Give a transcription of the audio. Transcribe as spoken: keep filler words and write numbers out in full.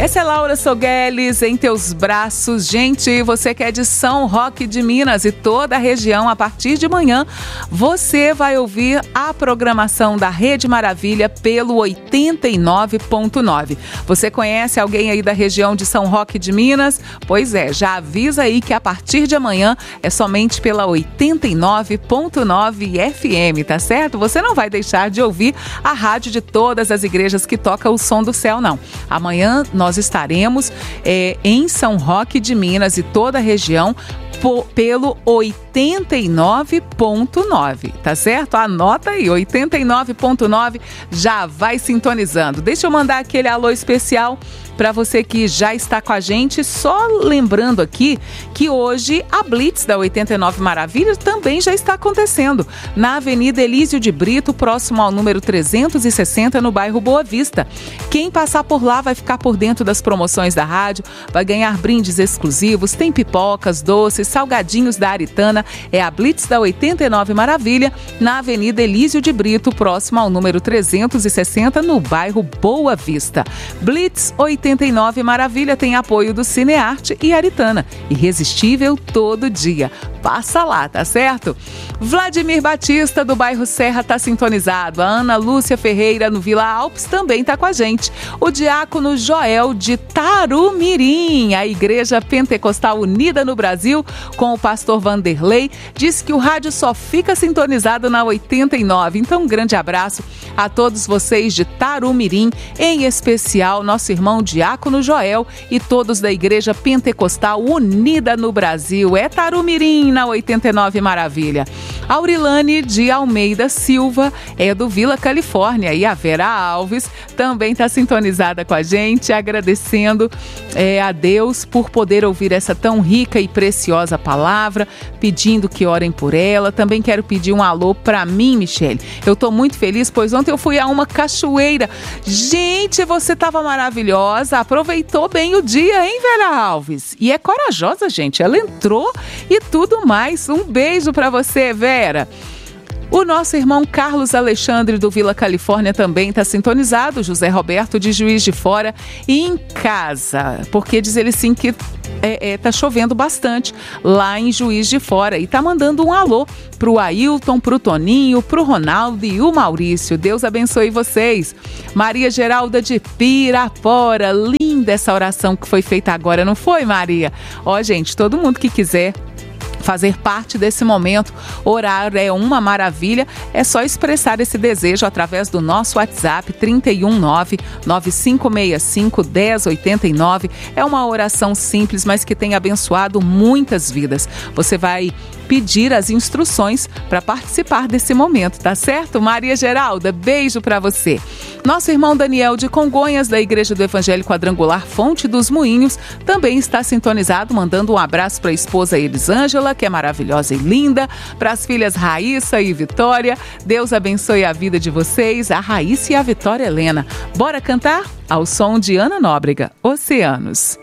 Essa é Laura Sogueles, Em Teus Braços. Gente, você que é de São Roque de Minas e toda a região, a partir de manhã, você vai ouvir a programação da Rede Maravilha pelo oitenta e nove ponto nove. Você conhece alguém aí da região de São Roque de Minas? Pois é, já avisa aí que a partir de amanhã é somente pela oitenta e nove ponto nove F M, tá certo? Você não vai deixar de ouvir a rádio de todas as igrejas que toca o som do céu, não. Amanhã nós estaremos é, em São Roque de Minas e toda a região po, pelo oitenta e nove ponto nove, tá certo? Anota aí, oitenta e nove ponto nove, já vai sintonizando. Deixa eu mandar aquele alô especial para você que já está com a gente, só lembrando aqui que hoje a Blitz da oitenta e nove Maravilhas também já está acontecendo na Avenida Elísio de Brito, próximo ao número trezentos e sessenta, no bairro Boa Vista. Quem passar por lá vai ficar por dentro das promoções da rádio, vai ganhar brindes exclusivos, tem pipocas, doces, salgadinhos da Aritana. É a Blitz da oitenta e nove Maravilha, na Avenida Elísio de Brito, próximo ao número trezentos e sessenta, no bairro Boa Vista. Blitz oitenta e nove Maravilha tem apoio do Cinearte e Aritana. Irresistível todo dia. Passa lá, tá certo? Vladimir Batista, do bairro Serra, tá sintonizado. A Ana Lúcia Ferreira, no Vila Alpes, também tá com a gente. O diácono Joel, de Tarumirim, a Igreja Pentecostal Unida no Brasil, com o pastor Vanderlei, diz que o rádio só fica sintonizado na oitenta e nove. Então, um grande abraço a todos vocês de Tarumirim, em especial nosso irmão diácono Joel e todos da Igreja Pentecostal Unida no Brasil. É Tarumirim, na oitenta e nove Maravilha. Aurilane de Almeida Silva é do Vila Califórnia, e a Vera Alves também está sintonizada com a gente, agradecendo é, a Deus por poder ouvir essa tão rica e preciosa palavra, pedindo que orem por ela. Também quero pedir um alô para mim, Michele. Eu estou muito feliz, pois ontem eu fui a uma cachoeira. Gente, você estava maravilhosa, aproveitou bem o dia, hein, Vera Alves? E é corajosa, gente, ela entrou e tudo mais. Um beijo para você, Vera. O nosso irmão Carlos Alexandre, do Vila Califórnia, também está sintonizado. José Roberto, de Juiz de Fora, e em casa, porque diz ele sim que é, é, tá chovendo bastante lá em Juiz de Fora, e tá mandando um alô pro Ailton, pro Toninho, pro Ronaldo e o Maurício. Deus abençoe vocês. Maria Geralda, de Pirapora, linda essa oração que foi feita agora, não foi, Maria? Ó, gente, todo mundo que quiser fazer parte desse momento, orar é uma maravilha, é só expressar esse desejo através do nosso WhatsApp trinta e um nove, nove cinco seis cinco, um zero oito nove. É uma oração simples, mas que tem abençoado muitas vidas. Você vai pedir as instruções para participar desse momento, tá certo? Maria Geralda, beijo para você. Nosso irmão Daniel, de Congonhas, da Igreja do Evangelho Quadrangular Fonte dos Moinhos, também está sintonizado, mandando um abraço para a esposa Elisângela, que é maravilhosa e linda, para as filhas Raíssa e Vitória. Deus abençoe a vida de vocês, a Raíssa e a Vitória Helena. Bora cantar? Ao som de Ana Nóbrega, Oceanos.